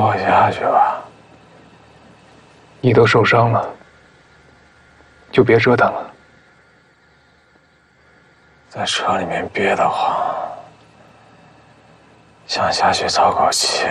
我下去吧。 你都受伤了，就别折腾了。 在车里面憋得慌，想下去透口气。